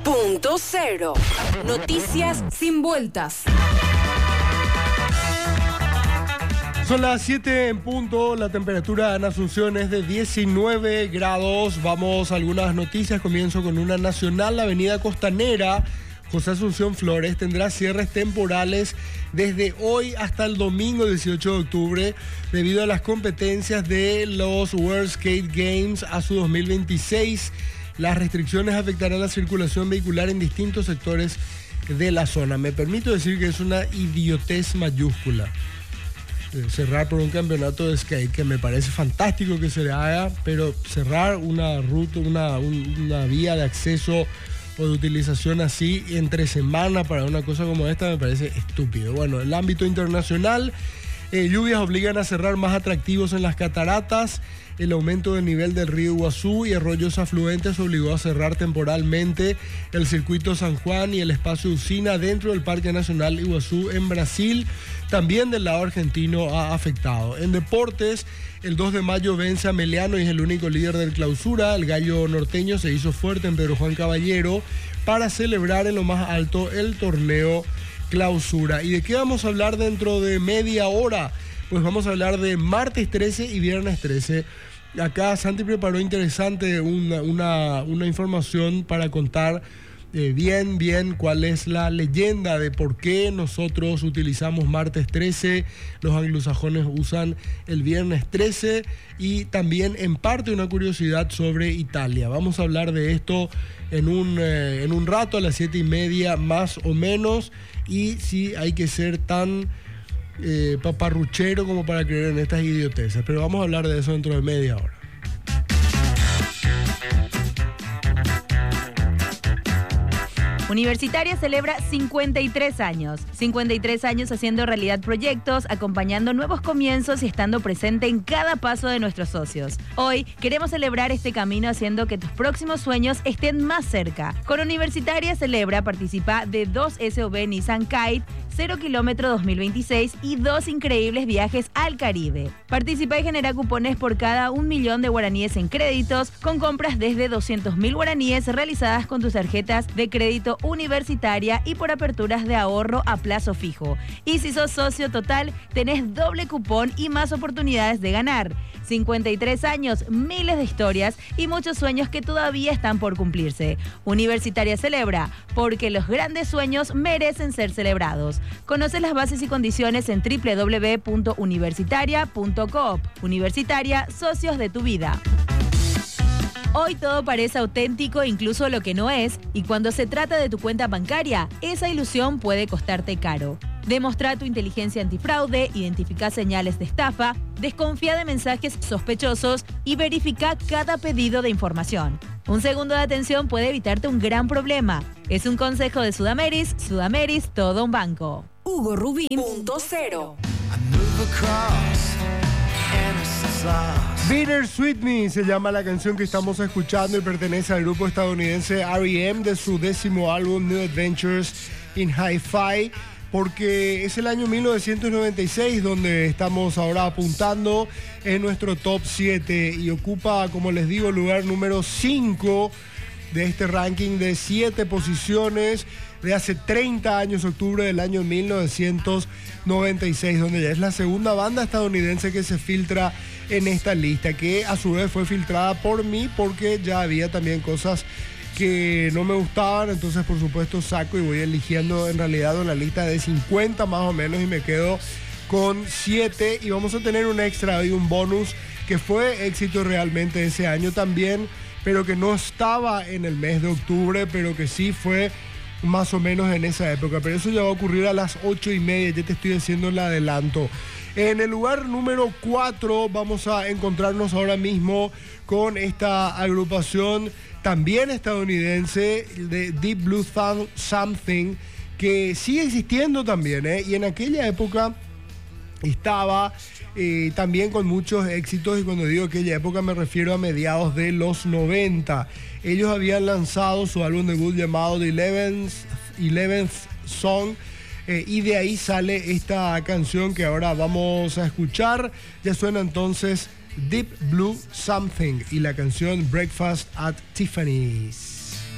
Punto cero. Noticias sin vueltas. Son las 7 en punto, la temperatura en Asunción es de 19 grados. Vamos a algunas noticias, comienzo con una nacional. La avenida Costanera, José Asunción Flores, tendrá cierres temporales desde hoy hasta el domingo 18 de octubre debido a las competencias de los World Skate Games ASU 2026. Las restricciones afectarán la circulación vehicular en distintos sectores de la zona. Me permito decir que es una idiotez mayúscula cerrar por un campeonato de skate, que me parece fantástico que se le haga, pero cerrar una ruta, una vía de acceso o de utilización así entre semana para una cosa como esta me parece estúpido. Bueno, en el ámbito internacional, lluvias obligan a cerrar más atractivos en las cataratas. El aumento del nivel del río Iguazú y arroyos afluentes obligó a cerrar temporalmente el circuito San Juan y el espacio Usina dentro del Parque Nacional Iguazú en Brasil. También del lado argentino ha afectado. En deportes, el 2 de mayo vence a Meliano y es el único líder del clausura. El gallo norteño se hizo fuerte en Pedro Juan Caballero para celebrar en lo más alto el torneo clausura. ¿Y de qué vamos a hablar dentro de media hora? Pues vamos a hablar de martes 13 y viernes 13. Acá Santi preparó interesante una información para contar bien cuál es la leyenda de por qué nosotros utilizamos martes 13, los anglosajones usan el viernes 13 y también en parte una curiosidad sobre Italia. Vamos a hablar de esto en un rato a las 7:30 más o menos, y si hay que ser tan paparruchero como para creer en estas idioteces, pero vamos a hablar de eso dentro de media hora. Universitaria celebra 53 años. 53 años haciendo realidad proyectos, acompañando nuevos comienzos y estando presente en cada paso de nuestros socios. Hoy queremos celebrar este camino haciendo que tus próximos sueños estén más cerca. Con Universitaria Celebra participa de 2 SUV Nissan Kite, 0 kilómetro 2026 y 2 increíbles viajes al Caribe. Participa y genera cupones por cada 1 millón de guaraníes en créditos, con compras desde 200.000 guaraníes realizadas con tus tarjetas de crédito Universitaria y por aperturas de ahorro a plazo fijo. Y si sos socio total, tenés doble cupón y más oportunidades de ganar. 53 años, miles de historias y muchos sueños que todavía están por cumplirse. Universitaria Celebra, porque los grandes sueños merecen ser celebrados. Conoce las bases y condiciones en www.universitaria.coop. Universitaria, socios de tu vida. Hoy todo parece auténtico, incluso lo que no es, y cuando se trata de tu cuenta bancaria, esa ilusión puede costarte caro. Demostra tu inteligencia antifraude, identifica señales de estafa, desconfía de mensajes sospechosos y verifica cada pedido de información. Un segundo de atención puede evitarte un gran problema. Es un consejo de Sudameris, todo un banco. Hugo Rubín, punto cero. Bittersweet Me se llama la canción que estamos escuchando y pertenece al grupo estadounidense R.E.M. de su 10º álbum New Adventures in Hi-Fi, porque es el año 1996 donde estamos ahora apuntando en nuestro top 7 y ocupa, como les digo, el lugar número 5 de este ranking de 7 posiciones de hace 30 años, octubre del año 1996, donde ya es la segunda banda estadounidense que se filtra en esta lista, que a su vez fue filtrada por mí porque ya había también cosas que no me gustaban, entonces por supuesto saco y voy eligiendo en realidad una lista de 50 más o menos y me quedo con 7, y vamos a tener un extra y un bonus que fue éxito realmente ese año también, pero que no estaba en el mes de octubre, pero que sí fue más o menos en esa época, pero eso ya va a ocurrir a las 8:30, ya te estoy haciendo el adelanto. En el lugar número 4 vamos a encontrarnos ahora mismo con esta agrupación también estadounidense de Deep Blue Something, que sigue existiendo también, y en aquella época estaba también con muchos éxitos, y cuando digo aquella época me refiero a mediados de los 90. Ellos habían lanzado su álbum debut llamado The 11th Song, y de ahí sale esta canción que ahora vamos a escuchar. Ya suena entonces Deep Blue Something y la canción Breakfast at Tiffany's.